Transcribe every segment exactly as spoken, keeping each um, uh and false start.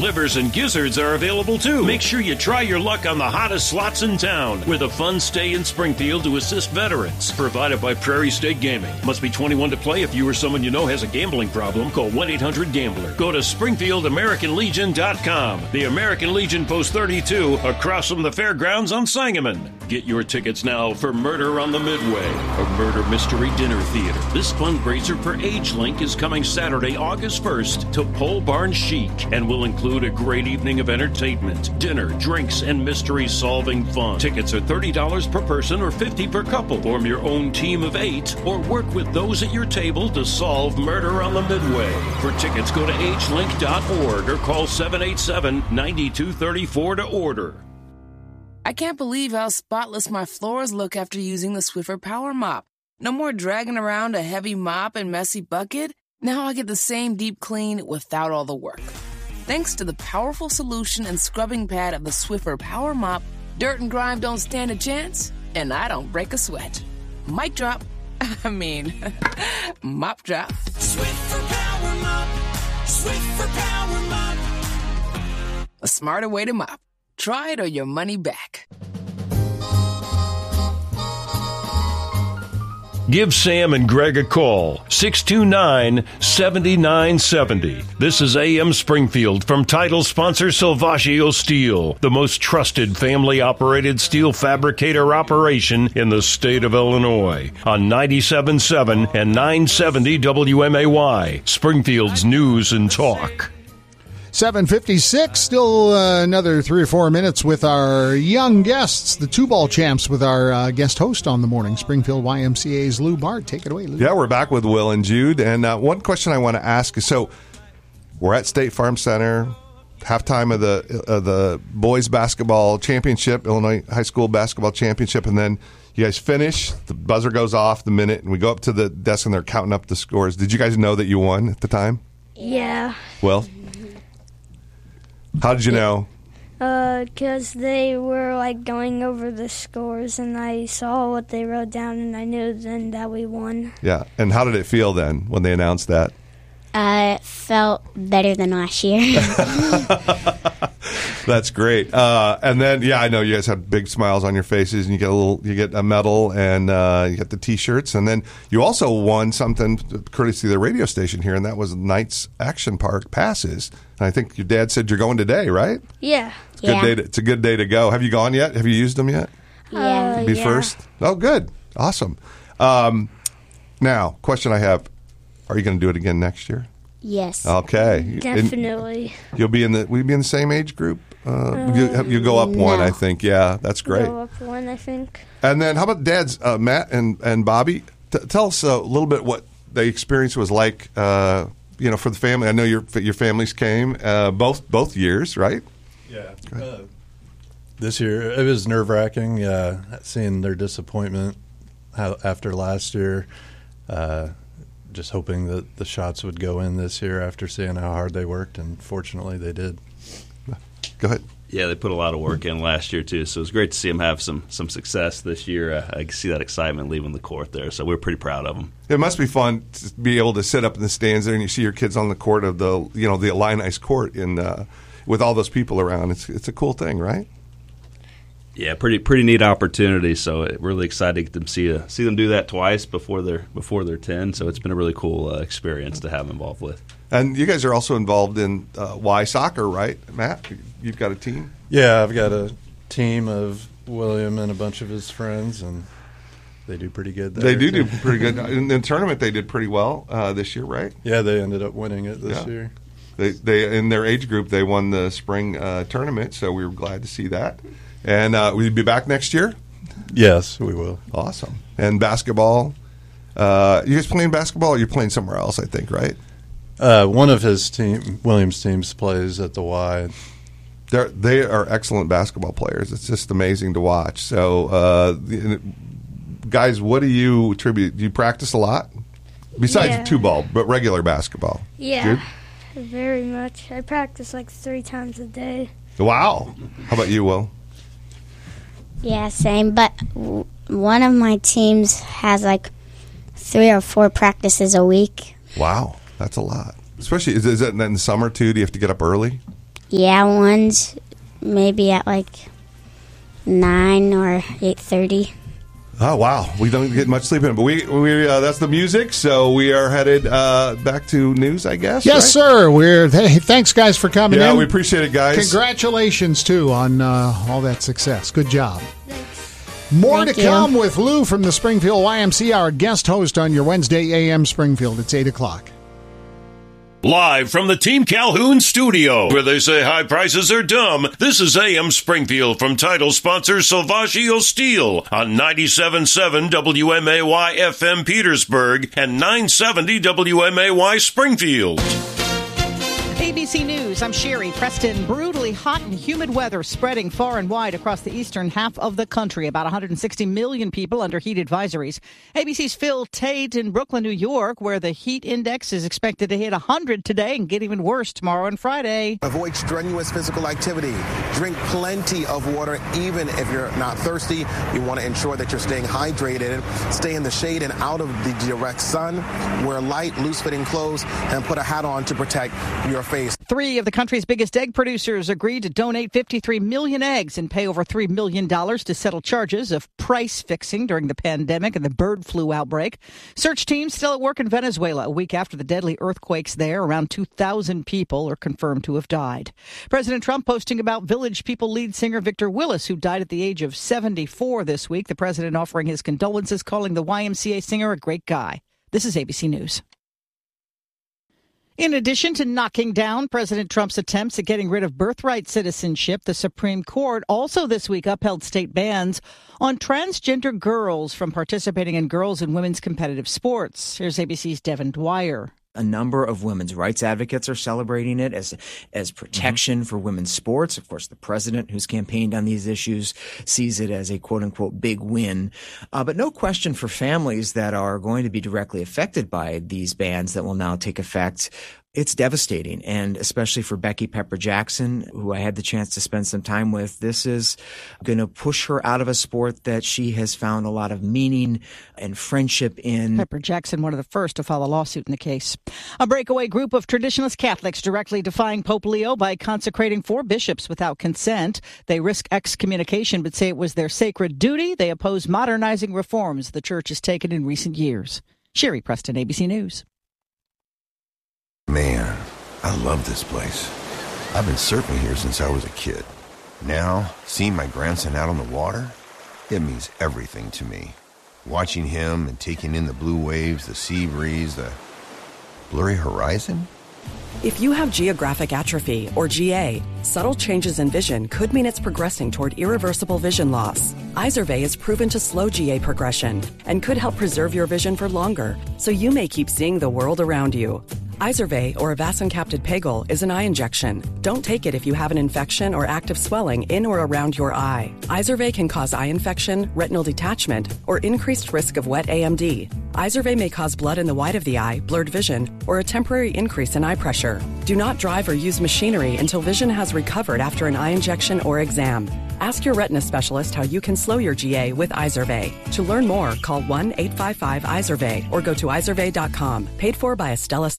livers, and gizzards are available too. Make sure you try your luck on the hottest slots in town with a fun stay in Springfield to assist veterans. Provided by Prairie State Gaming. Must be twenty-one to play. If you or someone you know has a gambling problem, call one eight hundred gambler. Go to Springfield American Legion dot com. The American Legion Post thirty-two across from the fairgrounds on Sangamon. Get your tickets now for Murder on the Midway, a murder mystery dinner theater. This fundraiser for AgeLink is coming Saturday, August first to Pole Barn Chic and will include a great evening of entertainment, dinner, drinks, and mystery-solving fun. Tickets are thirty dollars per person or fifty dollars per couple. Form your own team of eight or work with those at your table to solve Murder on the Midway. For tickets, go to age link dot org or call seven eight seven, nine two three four to order. I can't believe how spotless my floors look after using the Swiffer Power Mop. No more dragging around a heavy mop and messy bucket. Now I get the same deep clean without all the work. Thanks to the powerful solution and scrubbing pad of the Swiffer Power Mop, dirt and grime don't stand a chance, and I don't break a sweat. Mic drop. I mean, mop drop. Swiffer Power Mop. Swiffer Power Mop. A smarter way to mop. Try it or your money back. Give Sam and Greg a call, six two nine, seven nine seven zero. This is A M Springfield from title sponsor Salvaggio Steel, the most trusted family-operated steel fabricator operation in the state of Illinois, on ninety-seven point seven and nine seventy W M A Y, Springfield's News and Talk. seven fifty-six, still uh, another three or four minutes with our young guests, the two-ball champs, with our uh, guest host on the morning, Springfield Y M C A's Lou Bart. Take it away, Lou. Yeah, we're back with Will and Jude. And uh, one question I want to ask is, so we're at State Farm Center, halftime of the uh, the boys basketball championship, Illinois High School basketball championship, and then you guys finish, the buzzer goes off the minute, and we go up to the desk and they're counting up the scores. Did you guys know that you won at the time? Yeah. Will? How did you know? Uh, because they were, like, going over the scores, and I saw what they wrote down, and I knew then that we won. Yeah. And how did it feel then when they announced that? Uh, it felt better than last year. That's great. Uh, and then, yeah, I know you guys have big smiles on your faces, and you get a little, you get a medal, and uh, you get the T-shirts, and then you also won something courtesy of the radio station here, and that was Knights Action Park passes. And I think your dad said you're going today, right? Yeah. It's a good Yeah. day to, it's a good day to go. Have you gone yet? Have you used them yet? Yeah. Uh, Be yeah. first. Oh, good, awesome. Um, now, question I have: are you going to do it again next year? Yes. Okay. And Definitely. you'll be in the. Will you be in the same age group? Uh, you, you go up one, no. I think. Yeah, that's great. Go up one, I think. And then, how about dads, uh, Matt and and Bobby? T- tell us a little bit what the experience was like. Uh, you know, for the family. I know your your families came uh, both both years, right? Yeah. Uh, this year it was nerve wracking. Uh, seeing their disappointment how, after last year. Uh, just hoping that the shots would go in this year after seeing how hard they worked, and fortunately they did. Go ahead. Yeah, they put a lot of work in last year too, so it was great to see them have some some success this year. Uh, I can see that excitement leaving the court there, so we're pretty proud of them. It must be fun to be able to sit up in the stands there and you see your kids on the court of the you know the Illini court in uh, with all those people around. It's it's a cool thing, right? Yeah, pretty pretty neat opportunity. So it, really excited to get them see uh, see them do that twice before they're before they're ten. So it's been a really cool uh, experience to have them involved with. And you guys are also involved in uh, Y Soccer, right, Matt? You've got a team. Yeah, I've got a team of William and a bunch of his friends, and they do pretty good there. They do do pretty good. In the tournament, they did pretty well uh, this year, right? Yeah, they ended up winning it this Yeah. year. They, they in their age group, they won the spring uh, tournament, so we were glad to see that. And uh, will you be back next year? Yes, we will. Awesome. And basketball, uh, you guys playing basketball, or you're playing somewhere else, I think, right? Uh, one of his team, Williams' teams, plays at the Y. They're, they are excellent basketball players. It's just amazing to watch. So, uh, guys, what do you attribute? Do you practice a lot? Besides Yeah. the two ball, but regular basketball. Yeah, very much. I practice like three times a day. Wow. How about you, Will? Yeah, same. But w- one of my teams has like three or four practices a week. Wow. That's a lot. Especially, is, is that in the summer, too? Do you have to get up early? Yeah, one's maybe at like nine or eight thirty. Oh, wow. We don't get much sleep in, but we, we uh, that's the music, so we are headed uh, back to news, I guess. Yes, right? sir. We're hey, thanks, guys, for coming yeah, in. we appreciate it, guys. Congratulations, too, on uh, all that success. Good job. More Thank to you. come with Lou from the Springfield Y M C A, our guest host on your Wednesday A M Springfield. It's eight o'clock. Live from the Team Calhoun studio, where they say high prices are dumb, this is A M Springfield from title sponsor Salvaggio Steel on ninety-seven point seven W M A Y F M Petersburg and nine seventy W M A Y Springfield. A B C News, I'm Sherry Preston. Brutally hot and humid weather spreading far and wide across the eastern half of the country. About one hundred sixty million people under heat advisories. A B C's Phil Tate in Brooklyn, New York, where the heat index is expected to hit one hundred today and get even worse tomorrow and Friday. Avoid strenuous physical activity. Drink plenty of water, even if you're not thirsty. You want to ensure that you're staying hydrated. Stay in the shade and out of the direct sun. Wear light, loose-fitting clothes, and put a hat on to protect your face. Three of the country's biggest egg producers agreed to donate fifty-three million eggs and pay over three million dollars to settle charges of price fixing during the pandemic and the bird flu outbreak. Search teams still at work in Venezuela a week after the deadly earthquakes there. Around two thousand people are confirmed to have died. President Trump posting about Village People lead singer Victor Willis, who died at the age of seventy-four this week. The president offering his condolences, calling the Y M C A singer a great guy. This is A B C News. In addition to knocking down President Trump's attempts at getting rid of birthright citizenship, the Supreme Court also this week upheld state bans on transgender girls from participating in girls' and women's competitive sports. Here's A B C's Devin Dwyer. A number of women's rights advocates are celebrating it as as protection mm-hmm. for women's sports. Of course, the president, who's campaigned on these issues, sees it as a quote-unquote big win. Uh, but no question for families that are going to be directly affected by these bans that will now take effect. It's devastating, and especially for Becky Pepper Jackson, who I had the chance to spend some time with, this is going to push her out of a sport that she has found a lot of meaning and friendship in. Pepper Jackson, one of the first to file a lawsuit in the case. A breakaway group of traditionalist Catholics directly defying Pope Leo by consecrating four bishops without consent. They risk excommunication but say it was their sacred duty. They oppose modernizing reforms the church has taken in recent years. Sherry Preston, A B C News. Man, I love this place. I've been surfing here since I was a kid. Now, seeing my grandson out on the water, it means everything to me. Watching him and taking in the blue waves, the sea breeze, the blurry horizon. If you have geographic atrophy, or G A, subtle changes in vision could mean it's progressing toward irreversible vision loss. Izervay is proven to slow G A progression and could help preserve your vision for longer, so you may keep seeing the world around you. Izervay, or avacincaptad pegol, is an eye injection. Don't take it if you have an infection or active swelling in or around your eye. Izervay can cause eye infection, retinal detachment, or increased risk of wet A M D. Izervay may cause blood in the white of the eye, blurred vision, or a temporary increase in eye pressure. Do not drive or use machinery until vision has recovered after an eye injection or exam. Ask your retina specialist how you can slow your G A with Izervay. To learn more, call one eight five five Izervay or go to izervay dot com. Paid for by Estella.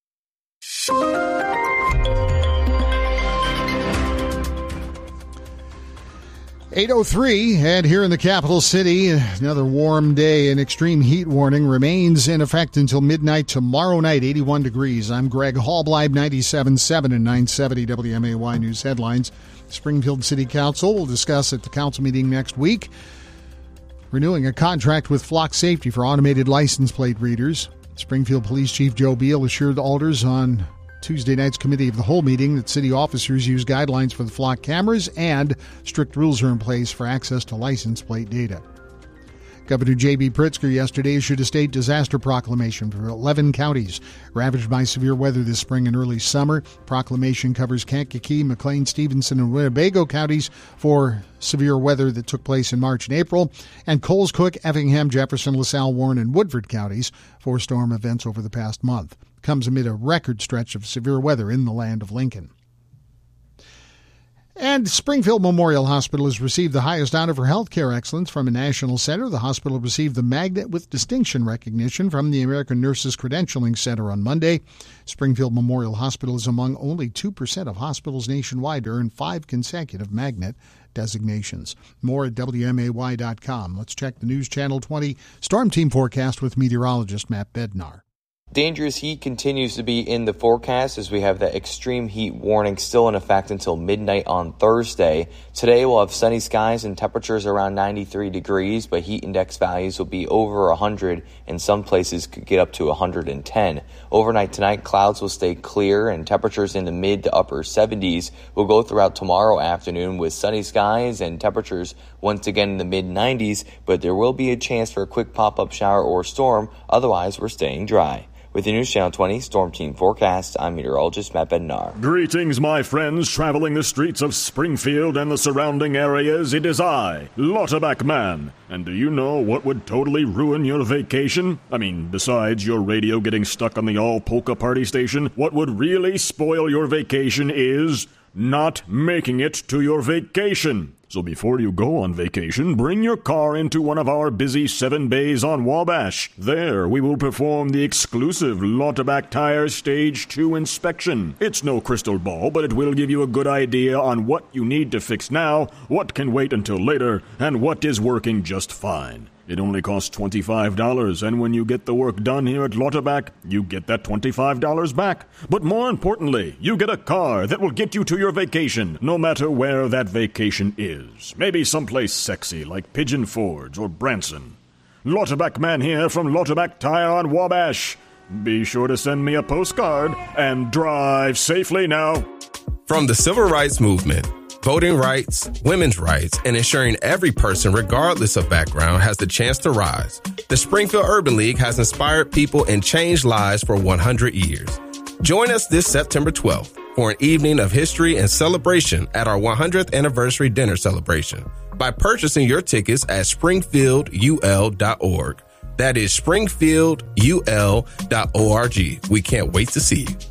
eight oh three, and here in the capital city, another warm day. An extreme heat warning remains in effect until midnight tomorrow night, eighty-one degrees. I'm Greg Hallbleib, ninety-seven point seven and nine seventy W M A Y News Headlines. Springfield City Council will discuss at the council meeting next week renewing a contract with Flock Safety for automated license plate readers. Springfield Police Chief Joe Beal assured the alders on Tuesday night's Committee of the Whole meeting that city officers use guidelines for the flock cameras and strict rules are in place for access to license plate data. Governor J B. Pritzker yesterday issued a state disaster proclamation for eleven counties ravaged by severe weather this spring and early summer. Proclamation covers Kankakee, McLean, Stevenson, and Winnebago counties for severe weather that took place in March and April, and Coles, Cook, Effingham, Jefferson, LaSalle, Warren, and Woodford counties for storm events over the past month. Comes amid a record stretch of severe weather in the land of Lincoln. And And Springfield Memorial Hospital has received the highest honor for healthcare excellence from a national center. The hospital received the Magnet with Distinction recognition from the American Nurses Credentialing Center on Monday. Springfield Memorial Hospital is among only two percent of hospitals nationwide to earn five consecutive Magnet designations. More at W M A Y dot com. Let's check the News Channel twenty Storm Team forecast with meteorologist Matt Bednar. Dangerous heat continues to be in the forecast as we have that extreme heat warning still in effect until midnight on Thursday. Today we'll have sunny skies and temperatures around ninety-three degrees, but heat index values will be over one hundred and some places could get up to one hundred ten. Overnight tonight, clouds will stay clear and temperatures in the mid to upper seventies will go throughout tomorrow afternoon with sunny skies and temperatures once again in the mid nineties, but there will be a chance for a quick pop-up shower or storm. Otherwise, we're staying dry. With the News Channel twenty Storm Team forecast, I'm meteorologist Matt Bednar. Greetings, my friends, traveling the streets of Springfield and the surrounding areas. It is I, Lauterbach Man. And do you know what would totally ruin your vacation? I mean, besides your radio getting stuck on the all-polka party station, what would really spoil your vacation is not making it to your vacation. So before you go on vacation, bring your car into one of our busy seven bays on Wabash. There, we will perform the exclusive Lauterbach Tire Stage two inspection. It's no crystal ball, but it will give you a good idea on what you need to fix now, what can wait until later, and what is working just fine. It only costs twenty-five dollars, and when you get the work done here at Lauterbach, you get that twenty-five dollars back. But more importantly, you get a car that will get you to your vacation, no matter where that vacation is. Maybe someplace sexy like Pigeon Forge or Branson. Lauterbach Man here from Lauterbach Tire on Wabash. Be sure to send me a postcard and drive safely now. From the Civil Rights Movement, voting rights, women's rights, and ensuring every person, regardless of background, has the chance to rise, the Springfield Urban League has inspired people and changed lives for one hundred years. Join us this September twelfth for an evening of history and celebration at our one hundredth anniversary dinner celebration by purchasing your tickets at springfield u l dot org. That is springfield u l dot org. We can't wait to see you.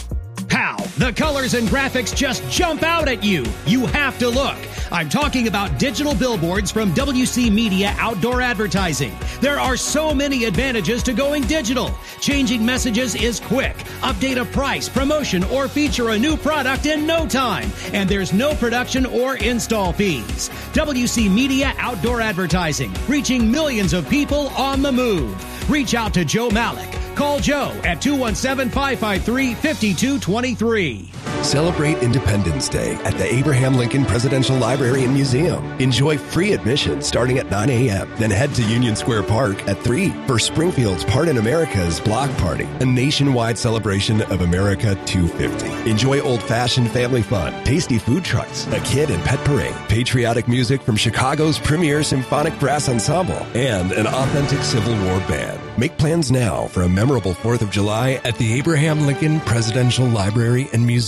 How? The colors and graphics just jump out at you. You have to look. I'm talking about digital billboards from W C Media Outdoor Advertising. There are so many advantages to going digital. Changing messages is quick. Update a price, promotion, or feature a new product in no time. And there's no production or install fees. W C Media Outdoor Advertising, reaching millions of people on the move. Reach out to Joe Malik. Call Joe at two one seven, five five three, five two two three. Celebrate Independence Day at the Abraham Lincoln Presidential Library and Museum. Enjoy free admission starting at nine a.m. Then head to Union Square Park at three for Springfield's Part in America's Block Party, a nationwide celebration of America two fifty. Enjoy old-fashioned family fun, tasty food trucks, a kid and pet parade, patriotic music from Chicago's premier symphonic brass ensemble, and an authentic Civil War band. Make plans now for a memorable fourth of July at the Abraham Lincoln Presidential Library and Museum.